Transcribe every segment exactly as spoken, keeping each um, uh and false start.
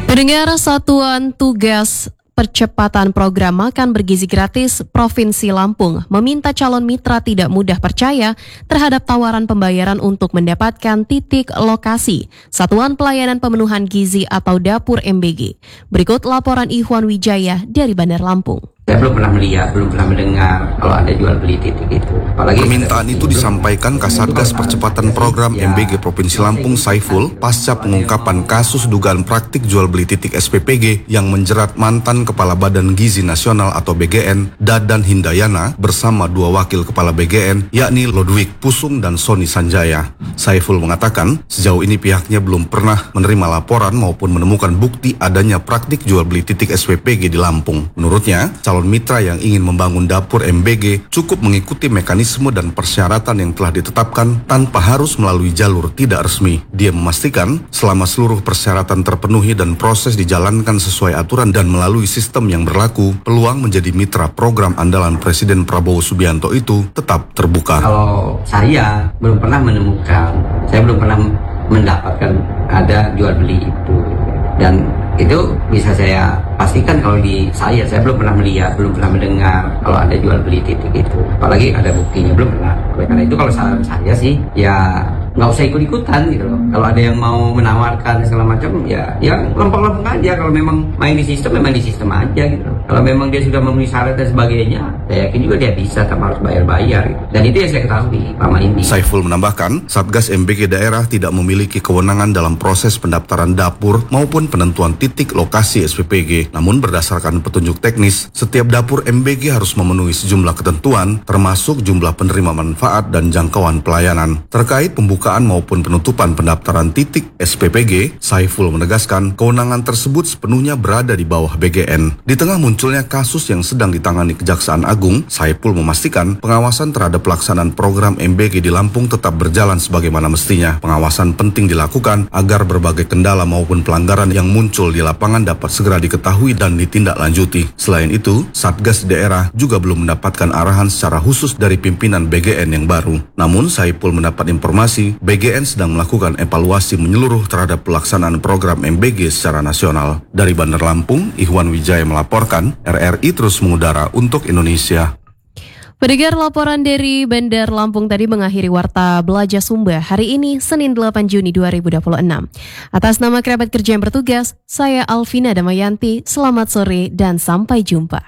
Pendengar, Satuan Tugas Percepatan Program Makan Bergizi Gratis Provinsi Lampung meminta calon mitra tidak mudah percaya terhadap tawaran pembayaran untuk mendapatkan titik lokasi Satuan Pelayanan Pemenuhan Gizi atau Dapur M B G. Berikut laporan Ikhwan Wijaya dari Bandar Lampung. Saya belum pernah melihat, belum pernah mendengar kalau ada jual beli titik itu. Apalagi permintaan itu disampaikan Kasatgas Percepatan Program M B G Provinsi Lampung Saiful pasca pengungkapan kasus dugaan praktik jual beli titik S P P G yang menjerat mantan Kepala Badan Gizi Nasional atau B G N Dadan Hindayana bersama dua wakil Kepala B G N yakni Lodwig Pusung dan Sony Sanjaya. Saiful mengatakan sejauh ini pihaknya belum pernah menerima laporan maupun menemukan bukti adanya praktik jual beli titik S P P G di Lampung. Menurutnya, calon mitra yang ingin membangun dapur M B G cukup mengikuti mekanisme dan persyaratan yang telah ditetapkan tanpa harus melalui jalur tidak resmi. Dia memastikan selama seluruh persyaratan terpenuhi dan proses dijalankan sesuai aturan dan melalui sistem yang berlaku, peluang menjadi mitra program andalan Presiden Prabowo Subianto itu tetap terbuka. Kalau saya belum pernah menemukan, saya belum pernah mendapatkan ada jual beli itu. Dan itu bisa saya pastikan kalau di saya, saya belum pernah melihat, belum pernah mendengar kalau ada jual beli titik itu. Apalagi ada buktinya, belum pernah. Karena itu kalau saran saya sih, ya nggak usah ikut-ikutan gitu loh. Kalau ada yang mau menawarkan segala macam, ya ya lempeng-lempeng aja. Kalau memang main di sistem, memang di sistem aja gitu loh. Kalau memang dia sudah memenuhi syarat dan sebagainya, saya yakin juga dia bisa, tanpa harus bayar-bayar gitu. Dan itu yang saya ketahui selama ini. Saiful menambahkan, Satgas M B G daerah tidak memiliki kewenangan dalam proses pendaftaran dapur maupun penentuan titik lokasi S P P G. Namun berdasarkan petunjuk teknis, setiap dapur M B G harus memenuhi sejumlah ketentuan, termasuk jumlah penerima manfaat dan jangkauan pelayanan. Terkait pembukaan maupun penutupan pendaftaran titik S P P G, Saiful menegaskan kewenangan tersebut sepenuhnya berada di bawah B G N. Di tengah munculnya kasus yang sedang ditangani Kejaksaan Agung, Saiful memastikan pengawasan terhadap pelaksanaan program M B G di Lampung tetap berjalan sebagaimana mestinya. Pengawasan penting dilakukan agar berbagai kendala maupun pelanggaran yang muncul di lapangan dapat segera diketahui dan ditindaklanjuti. Selain itu, Satgas daerah juga belum mendapatkan arahan secara khusus dari pimpinan B G N yang baru. Namun, Saiful mendapat informasi B G N sedang melakukan evaluasi menyeluruh terhadap pelaksanaan program M B G secara nasional. Dari Bandar Lampung, Ikhwan Wijaya melaporkan, R R I terus mengudara untuk Indonesia. Pendengar, laporan dari Bandar Lampung tadi mengakhiri Warta Belaja Sumba hari ini, Senin delapan Juni dua ribu dua puluh enam. Atas nama kerabat kerja yang bertugas, saya Alvina Damayanti, selamat sore dan sampai jumpa.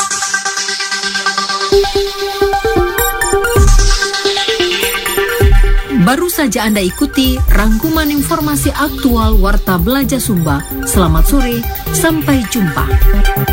Baru saja Anda ikuti rangkuman informasi aktual Warta Belaja Sumba. Selamat sore, sampai jumpa.